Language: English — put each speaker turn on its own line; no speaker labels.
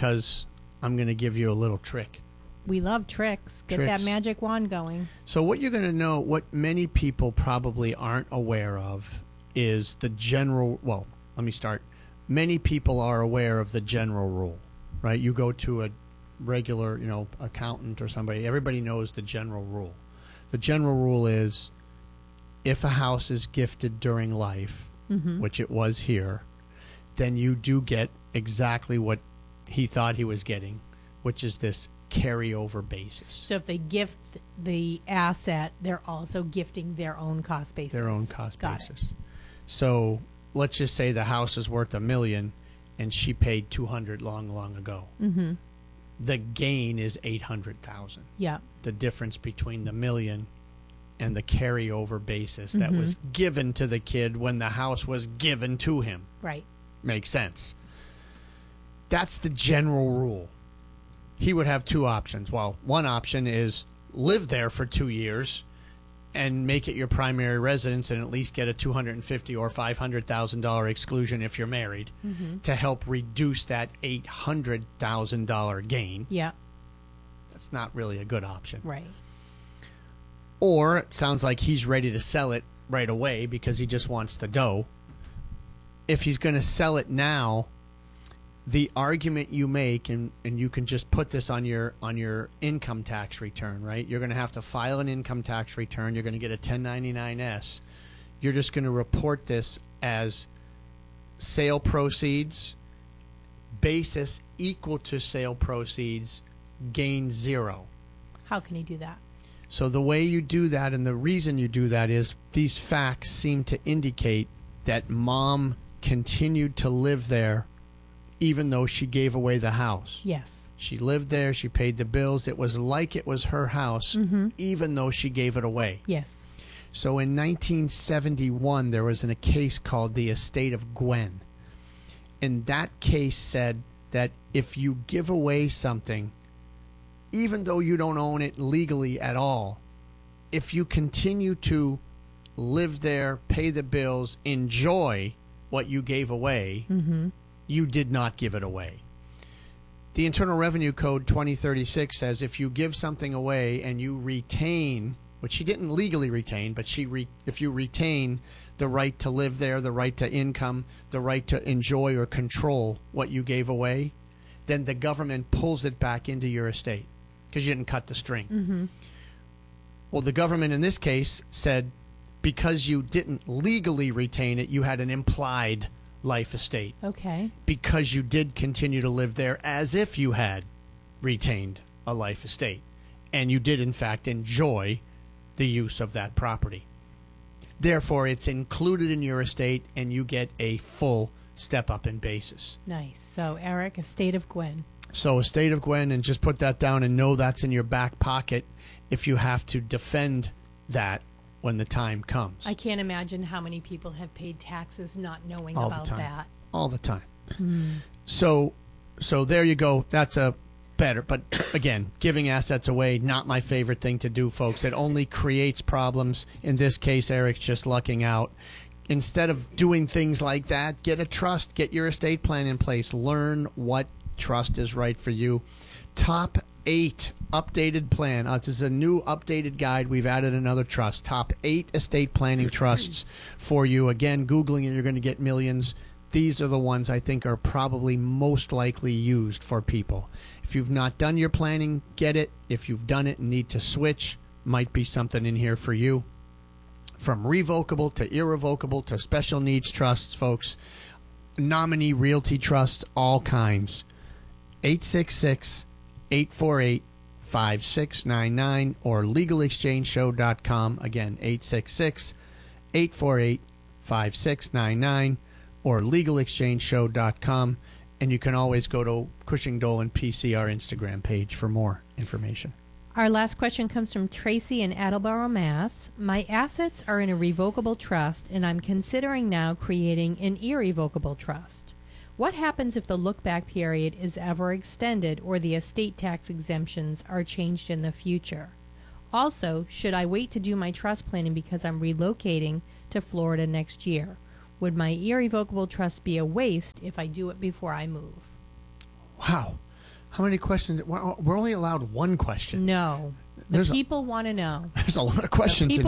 because I'm going to give you a little trick.
We love tricks. Get that magic wand going.
So what you're going to know, what many people probably aren't aware of, is the general, well, let me start. Many people are aware of the general rule, right? You go to a regular, accountant or somebody, everybody knows the general rule. The general rule is if a house is gifted during life, which it was here, then you do get exactly what he thought he was getting, which is this carryover basis.
So if they gift the asset, they're also gifting their own cost basis.
Their own cost basis.
It.
So let's just say the house is worth $1 million and she paid $200 long ago. The gain is $800,000.
Yeah.
The difference between the $1 million and the carryover basis that was given to the kid when the house was given to him.
Right.
Makes sense. That's the general rule. He would have two options. Well, one option is live there for 2 years and make it your primary residence and at least get a $250,000 or $500,000 exclusion if you're married to help reduce that $800,000 gain.
Yeah.
That's not really a good option.
Right.
Or it sounds like he's ready to sell it right away because he just wants the dough. If he's going to sell it now, the argument you make, and you can just put this on your income tax return, right? You're going to have to file an income tax return. You're going to get a 1099-S. You're just going to report this as sale proceeds, basis equal to sale proceeds, gain zero.
How can he do that?
So the way you do that, and the reason you do that, is these facts seem to indicate that mom continued to live there even though she gave away the house.
Yes.
She lived there. She paid the bills. It was like it was her house, even though she gave it away.
Yes.
So in 1971, there was a case called the Estate of Gwen. And that case said that if you give away something, even though you don't own it legally at all, if you continue to live there, pay the bills, enjoy what you gave away, you did not give it away. The Internal Revenue Code 2036 says if you give something away and you retain, which she didn't legally retain, but if you retain the right to live there, the right to income, the right to enjoy or control what you gave away, then the government pulls it back into your estate because you didn't cut the string. Well, the government in this case said because you didn't legally retain it, you had an implied life estate.
Okay. Because
you did continue to live there as if you had retained a life estate. And you did, in fact, enjoy the use of that property. Therefore, it's included in your estate, and you get a full step-up in basis.
Nice. So, Eric, Estate of Gwen.
So, Estate of Gwen, and just put that down and know that's in your back pocket if you have to defend that when the time comes.
I can't imagine how many people have paid taxes not knowing
all
about
the time.
that.
All the time. So there you go. That's a better. But again, giving assets away, not my favorite thing to do, folks. It only creates problems. In this case, Eric's just lucking out. Instead of doing things like that, get a trust. Get your estate plan in place. Learn what trust is right for you. Top 8 updated plan. This is a new updated guide. We've added another trust. Top 8 estate planning trusts for you. Again, Googling it, you're going to get millions. These are the ones I think are probably most likely used for people. If you've not done your planning, get it. If you've done it and need to switch, might be something in here for you. From revocable to irrevocable to special needs trusts, folks. Nominee realty trusts, all kinds. 866-848-5699 or legalexchangeshow.com. Again, 866-848-5699 or legalexchangeshow.com. And you can always go to Cushing Dolan PC, our Instagram page, for more information.
Our last question comes from Tracy in Attleboro, Mass. My assets are in a revocable trust, and I'm considering now creating an irrevocable trust. What happens if the look-back period is ever extended or the estate tax exemptions are changed in the future? Also, should I wait to do my trust planning because I'm relocating to Florida next year? Would my irrevocable trust be a waste if I do it before I move?
Wow. How many questions? We're only allowed one question.
No. The
There's
people want to know.
There's a lot of questions in